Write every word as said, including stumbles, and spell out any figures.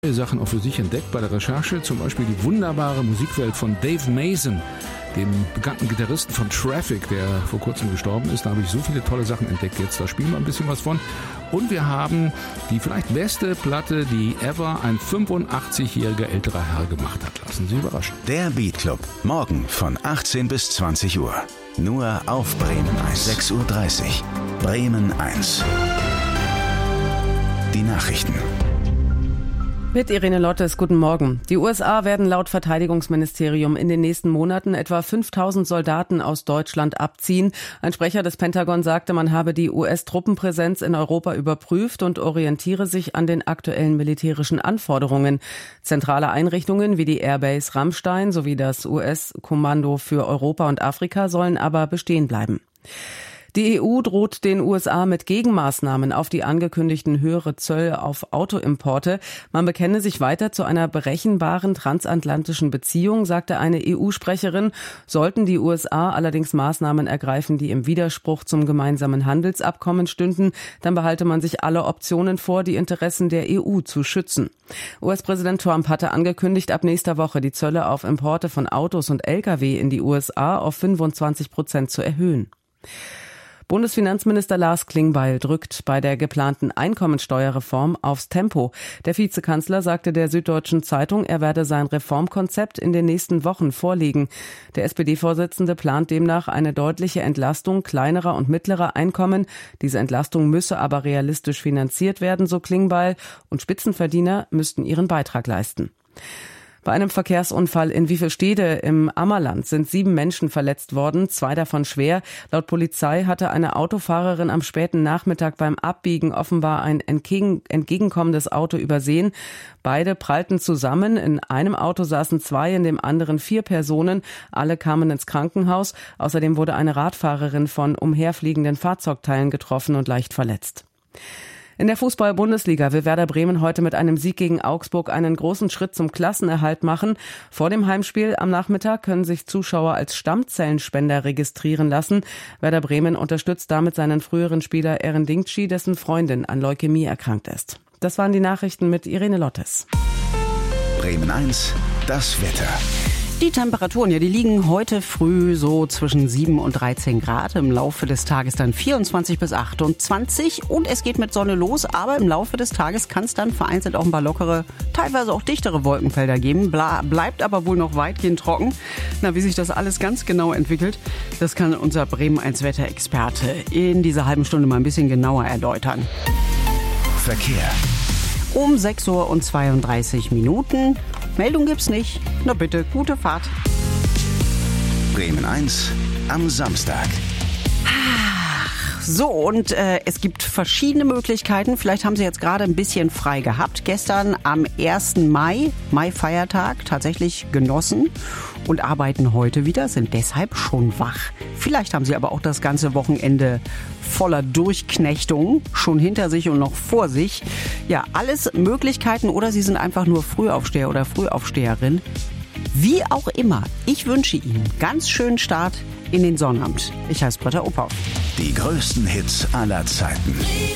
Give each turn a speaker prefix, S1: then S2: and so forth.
S1: Sachen auch für sich entdeckt bei der Recherche, zum Beispiel die wunderbare Musikwelt von Dave Mason, dem bekannten Gitarristen von Traffic, der vor kurzem gestorben ist. Da habe ich so viele tolle Sachen entdeckt jetzt, da spielen wir ein bisschen was von. Und wir haben die vielleicht beste Platte, die ever ein fünfundachtzigjähriger älterer Herr gemacht hat. Lassen Sie überraschen.
S2: Der Beat Club, morgen von achtzehn bis zwanzig Uhr. Nur auf Bremen eins. sechs Uhr dreißig. Bremen eins. Die Nachrichten.
S3: Mit Irene Lottes, guten Morgen. Die U S A werden laut Verteidigungsministerium in den nächsten Monaten etwa fünftausend Soldaten aus Deutschland abziehen. Ein Sprecher des Pentagon sagte, man habe die U S-Truppenpräsenz in Europa überprüft und orientiere sich an den aktuellen militärischen Anforderungen. Zentrale Einrichtungen wie die Airbase Ramstein sowie das U S-Kommando für Europa und Afrika sollen aber bestehen bleiben. Die E U droht den U S A mit Gegenmaßnahmen auf die angekündigten höhere Zölle auf Autoimporte. Man bekenne sich weiter zu einer berechenbaren transatlantischen Beziehung, sagte eine E U-Sprecherin. Sollten die U S A allerdings Maßnahmen ergreifen, die im Widerspruch zum gemeinsamen Handelsabkommen stünden, dann behalte man sich alle Optionen vor, die Interessen der E U zu schützen. U S-Präsident Trump hatte angekündigt, ab nächster Woche die Zölle auf Importe von Autos und L K W in die U S A auf fünfundzwanzig Prozent zu erhöhen. Bundesfinanzminister Lars Klingbeil drückt bei der geplanten Einkommensteuerreform aufs Tempo. Der Vizekanzler sagte der Süddeutschen Zeitung, er werde sein Reformkonzept in den nächsten Wochen vorlegen. Der S P D-Vorsitzende plant demnach eine deutliche Entlastung kleinerer und mittlerer Einkommen. Diese Entlastung müsse aber realistisch finanziert werden, so Klingbeil, und Spitzenverdiener müssten ihren Beitrag leisten. Bei einem Verkehrsunfall in Wiefelstede im Ammerland sind sieben Menschen verletzt worden, zwei davon schwer. Laut Polizei hatte eine Autofahrerin am späten Nachmittag beim Abbiegen offenbar ein entgegen, entgegenkommendes Auto übersehen. Beide prallten zusammen. In einem Auto saßen zwei, in dem anderen vier Personen. Alle kamen ins Krankenhaus. Außerdem wurde eine Radfahrerin von umherfliegenden Fahrzeugteilen getroffen und leicht verletzt. In der Fußball-Bundesliga will Werder Bremen heute mit einem Sieg gegen Augsburg einen großen Schritt zum Klassenerhalt machen. Vor dem Heimspiel am Nachmittag können sich Zuschauer als Stammzellenspender registrieren lassen. Werder Bremen unterstützt damit seinen früheren Spieler Eren Dinkci, dessen Freundin an Leukämie erkrankt ist. Das waren die Nachrichten mit Irene Lottes.
S2: Bremen eins, das Wetter.
S4: Die Temperaturen, ja, die liegen heute früh so zwischen sieben und dreizehn Grad. Im Laufe des Tages dann vierundzwanzig bis achtundzwanzig. Und es geht mit Sonne los, aber im Laufe des Tages kann es dann vereinzelt auch ein paar lockere, teilweise auch dichtere Wolkenfelder geben. Bla, bleibt aber wohl noch weitgehend trocken. Na, wie sich das alles ganz genau entwickelt, das kann unser Bremen eins Wetterexperte in dieser halben Stunde mal ein bisschen genauer erläutern.
S2: Verkehr.
S4: Um sechs Uhr und zweiunddreißig Minuten. Meldung gibt's nicht. Na bitte, gute Fahrt.
S2: Bremen eins am Samstag.
S4: So, und äh, es gibt verschiedene Möglichkeiten. Vielleicht haben Sie jetzt gerade ein bisschen frei gehabt. Gestern am ersten Mai, Mai-Feiertag, tatsächlich genossen und arbeiten heute wieder, sind deshalb schon wach. Vielleicht haben Sie aber auch das ganze Wochenende voller Durchknechtung schon hinter sich und noch vor sich. Ja, alles Möglichkeiten, oder Sie sind einfach nur Frühaufsteher oder Frühaufsteherin. Wie auch immer, ich wünsche Ihnen ganz schönen Start in den Sonnabend. Ich heiße Britta Ophoff.
S2: Die größten Hits aller Zeiten.